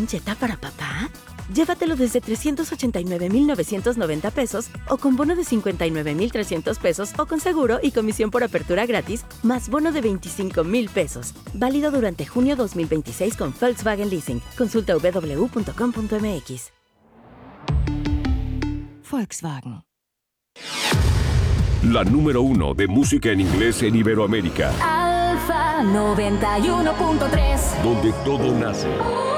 un Jetta para papá? Llévatelo desde 389,990 pesos o con bono de 59,300 pesos o con seguro y comisión por apertura gratis, más bono de 25,000 pesos. Válido durante junio 2026 con Volkswagen Leasing. Consulta www.com.mx. Volkswagen. La número 1 de música en inglés en Iberoamérica. Alfa 91.3. Donde todo nace.